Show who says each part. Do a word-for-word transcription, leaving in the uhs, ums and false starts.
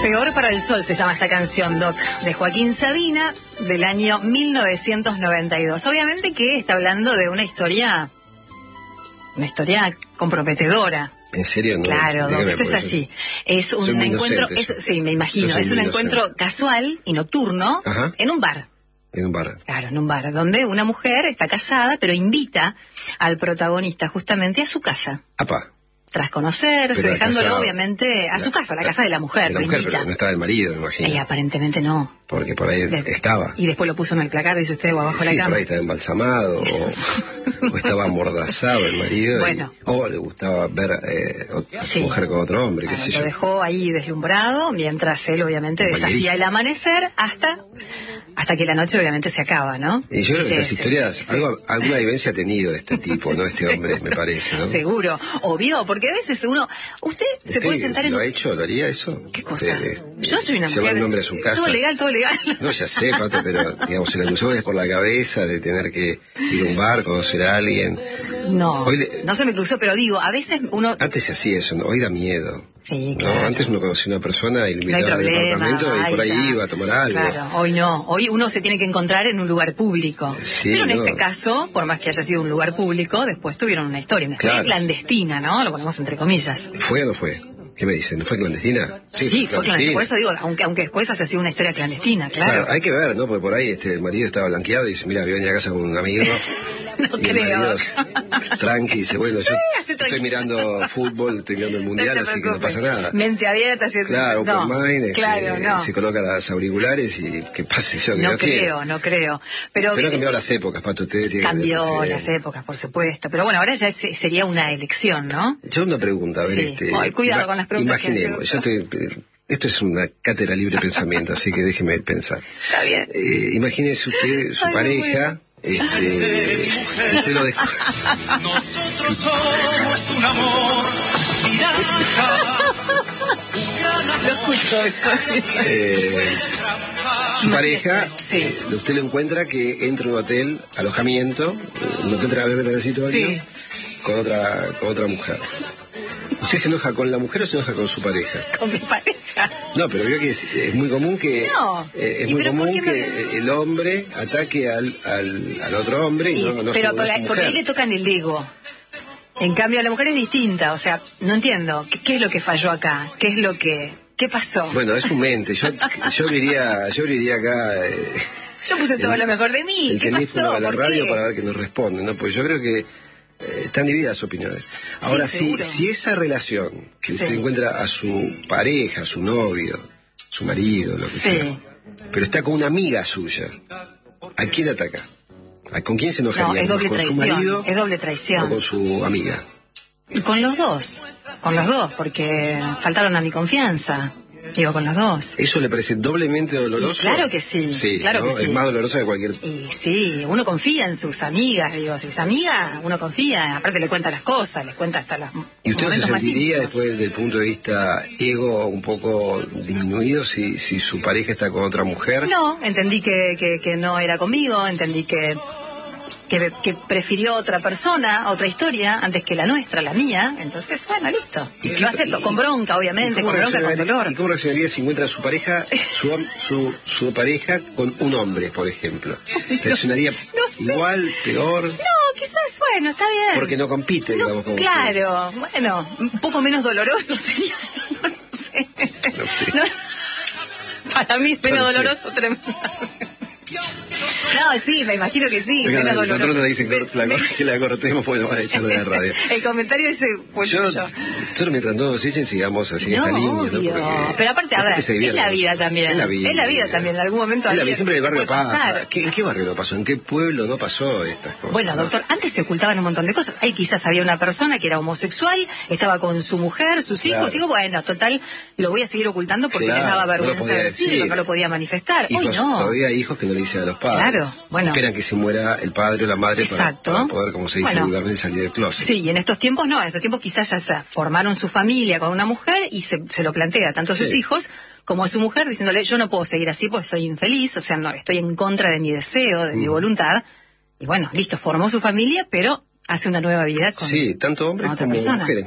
Speaker 1: Peor para el sol se llama esta canción, Doc, de Joaquín Sabina, del año mil novecientos noventa y dos. Obviamente que está hablando de una historia, una historia comprometedora.
Speaker 2: ¿En serio? No,
Speaker 1: claro, Doc, esto es así. Es un encuentro, es, sí, me imagino, es un encuentro casual y nocturno. Ajá. En un bar.
Speaker 2: En un bar.
Speaker 1: Claro, en un bar, donde una mujer está casada, pero invita al protagonista justamente a su casa.
Speaker 2: Apa.
Speaker 1: Tras conocerse, pero dejándolo casa, obviamente a la, su casa, a la, la casa de la mujer.
Speaker 2: De la mujer, pero no estaba el marido, me imagino.
Speaker 1: Y aparentemente no.
Speaker 2: Porque por ahí de, estaba.
Speaker 1: Y después lo puso en el placar, dice usted, o abajo de
Speaker 2: sí,
Speaker 1: la cama.
Speaker 2: Por ahí estaba embalsamado, o, o estaba amordazado el marido.
Speaker 1: Bueno.
Speaker 2: Y, o le gustaba ver eh, a su
Speaker 1: sí.
Speaker 2: mujer con otro hombre,
Speaker 1: claro,
Speaker 2: qué sé
Speaker 1: lo
Speaker 2: yo.
Speaker 1: Lo dejó ahí deslumbrado, mientras él obviamente desafía el amanecer hasta... Hasta que la noche obviamente se acaba, ¿no?
Speaker 2: Y yo creo que estas
Speaker 1: sí,
Speaker 2: historias,
Speaker 1: sí, sí.
Speaker 2: Algo, alguna vivencia ha tenido este tipo, ¿no? Este hombre, me parece, ¿no?
Speaker 1: Seguro, obvio, porque a veces uno... ¿Usted, ¿Usted se puede sentar en...
Speaker 2: ¿Lo ha hecho? ¿Lo haría eso?
Speaker 1: ¿Qué cosa?
Speaker 2: Usted,
Speaker 1: yo soy una
Speaker 2: mujer...
Speaker 1: mujer...
Speaker 2: un hombre a su casa.
Speaker 1: Todo legal, todo legal.
Speaker 2: No, ya sé, Pato, pero, digamos, se le cruzó por la cabeza de tener que ir a un bar, conocer a alguien.
Speaker 1: No,
Speaker 2: Hoy le...
Speaker 1: no se me cruzó, pero digo, a veces uno...
Speaker 2: Antes se hacía eso, ¿no? Hoy da miedo.
Speaker 1: Sí, claro.
Speaker 2: No, antes uno conocía a una persona y le invitaba
Speaker 1: no
Speaker 2: al departamento
Speaker 1: ay,
Speaker 2: y por ahí
Speaker 1: ya.
Speaker 2: iba a tomar algo.
Speaker 1: Claro, hoy no. Hoy uno se tiene que encontrar en un lugar público.
Speaker 2: Sí,
Speaker 1: pero en
Speaker 2: no.
Speaker 1: este caso, por más que haya sido un lugar público, después tuvieron una historia, una historia
Speaker 2: claro.
Speaker 1: clandestina, ¿no? Lo ponemos entre comillas.
Speaker 2: ¿Fue o no fue? ¿Qué me dicen? ¿Fue clandestina?
Speaker 1: Sí, sí fue clandestina. Por eso digo, aunque aunque después haya sido una historia clandestina, claro.
Speaker 2: claro. Hay que ver, ¿no? Porque por ahí este el marido estaba blanqueado y dice, mira, voy a venir a casa con un amigo.
Speaker 1: No
Speaker 2: y
Speaker 1: creo.
Speaker 2: El tranqui, dice, bueno,
Speaker 1: sí,
Speaker 2: yo estoy mirando fútbol, estoy mirando el mundial, no así que no pasa nada.
Speaker 1: Mente abierta, ¿sí?
Speaker 2: Claro,
Speaker 1: no,
Speaker 2: open mind,
Speaker 1: claro,
Speaker 2: este,
Speaker 1: no.
Speaker 2: se coloca los auriculares y que pase yo. Que
Speaker 1: no
Speaker 2: no
Speaker 1: creo,
Speaker 2: quiero.
Speaker 1: no creo. Pero,
Speaker 2: pero cambió las épocas, Pato, usted tiene
Speaker 1: cambió
Speaker 2: que
Speaker 1: las épocas, por supuesto. Pero bueno, ahora ya es, sería una elección, ¿no?
Speaker 2: Yo una pregunta, a ver,
Speaker 1: sí.
Speaker 2: este...
Speaker 1: Ay, cuidado
Speaker 2: ima-
Speaker 1: con las preguntas.
Speaker 2: Imaginemos, yo estoy... Esto es una cátedra libre de pensamiento, así que déjeme pensar.
Speaker 1: Está bien.
Speaker 2: Eh, imagínese usted, su
Speaker 1: Ay,
Speaker 2: pareja, este, usted lo dejó.
Speaker 3: Nosotros somos un amor pirata.
Speaker 1: Lo escucho eso.
Speaker 2: Eh, su pareja,
Speaker 1: sí.
Speaker 2: eh, usted lo encuentra que entra a un hotel, alojamiento, un hotel transitorio,
Speaker 1: sí.
Speaker 2: con otra, con otra mujer. ¿Usted se enoja con la mujer o se enoja con su pareja?
Speaker 1: Con mi pareja.
Speaker 2: No, pero veo que es, es muy común que
Speaker 1: no.
Speaker 2: eh, es muy común que me... el hombre ataque al, al, al otro hombre y, y no, no
Speaker 1: pero
Speaker 2: no
Speaker 1: porque,
Speaker 2: es
Speaker 1: porque ahí le tocan el ego. En cambio, la mujer es distinta. O sea, no entiendo. ¿Qué, qué es lo que falló acá? ¿Qué es lo que... ¿Qué pasó?
Speaker 2: Bueno, es su mente. Yo, yo iría, yo iría acá... Eh,
Speaker 1: yo puse todo
Speaker 2: el,
Speaker 1: lo mejor de mí.
Speaker 2: El
Speaker 1: ¿Qué pasó?
Speaker 2: a la
Speaker 1: ¿Por
Speaker 2: radio
Speaker 1: qué?
Speaker 2: para ver que nos responde, ¿no? Pues yo creo que Eh, están divididas opiniones. Ahora,
Speaker 1: sí,
Speaker 2: si, si esa relación que
Speaker 1: sí.
Speaker 2: usted encuentra a su pareja, a su novio, su marido, lo que
Speaker 1: sí.
Speaker 2: sea, pero está con una amiga suya, ¿a quién ataca? ¿Con quién se enojaría?
Speaker 1: No, es doble
Speaker 2: ¿Con
Speaker 1: traición,
Speaker 2: su marido
Speaker 1: es doble traición.
Speaker 2: o con su amiga?
Speaker 1: Y con los dos, con los dos, porque faltaron a mi confianza. Digo, con los dos.
Speaker 2: ¿Eso le parece doblemente doloroso?
Speaker 1: Y claro que sí,
Speaker 2: sí
Speaker 1: claro
Speaker 2: ¿no?
Speaker 1: que sí.
Speaker 2: Es más doloroso que cualquier...
Speaker 1: Y sí, uno confía en sus amigas, digo, si es amiga, uno confía, aparte le cuenta las cosas, les cuenta hasta las...
Speaker 2: ¿Y usted se sentiría después desde el punto de vista ego un poco disminuido si, si su pareja está con otra mujer?
Speaker 1: No, entendí que, que, que no era conmigo, entendí que... Que, que prefirió otra persona, otra historia, antes que la nuestra, la mía. Entonces, bueno, listo.
Speaker 2: ¿Y
Speaker 1: lo
Speaker 2: qué,
Speaker 1: acepto,
Speaker 2: y,
Speaker 1: con bronca, obviamente, con bronca, con dolor.
Speaker 2: ¿Y cómo reaccionaría si encuentra a su pareja, su, su, su pareja con un hombre, por ejemplo? ¿Reaccionaría no, no igual, peor?
Speaker 1: No, quizás, bueno, está bien.
Speaker 2: Porque no compite,
Speaker 1: no,
Speaker 2: digamos. Como
Speaker 1: claro, usted. Bueno, un poco menos doloroso sería, no lo sé. No, para mí es menos
Speaker 2: Para
Speaker 1: doloroso, tremendamente. No, sí, me imagino que sí.
Speaker 2: Oiga, el patrón nos dice que la, que la cortemos porque nos van a echar de la radio.
Speaker 1: El comentario ese fue
Speaker 2: yo,
Speaker 1: yo.
Speaker 2: Nosotros mientras no nos echen sigamos así en
Speaker 1: no,
Speaker 2: esta línea,
Speaker 1: obvio.
Speaker 2: ¿no? Porque
Speaker 1: pero aparte, a ver, es la vida también.
Speaker 2: Es la vida,
Speaker 1: es la vida también, en algún momento.
Speaker 2: Es la vida, siempre en el barrio pasa. ¿Qué, ¿En qué barrio no pasó? ¿En qué pueblo no pasó estas cosas?
Speaker 1: Bueno,
Speaker 2: ¿no?
Speaker 1: doctor, antes se ocultaban un montón de cosas. Ahí quizás había una persona que era homosexual, estaba con su mujer, sus hijos, claro. Digo, bueno, total, lo voy a seguir ocultando porque claro, les daba vergüenza no decirlo, no lo podía manifestar.
Speaker 2: Hijos,
Speaker 1: Hoy no.
Speaker 2: Todavía hay hijos que no le dicen a los padres.
Speaker 1: Claro, bueno.
Speaker 2: Esperan que se muera el padre o la madre para, para poder, como se dice
Speaker 1: bueno,
Speaker 2: vulgarmente, salir del closet.
Speaker 1: Sí, y en estos tiempos no, en estos tiempos quizás ya, ya formaron su familia con una mujer y se, se lo plantea tanto a sus sí. hijos como a su mujer, diciéndole, yo no puedo seguir así porque soy infeliz, o sea, no, estoy en contra de mi deseo, de mm. mi voluntad. Y bueno, listo, formó su familia, pero hace una nueva vida con,
Speaker 2: sí, tanto hombres
Speaker 1: con otra
Speaker 2: como
Speaker 1: persona.
Speaker 2: mujeres.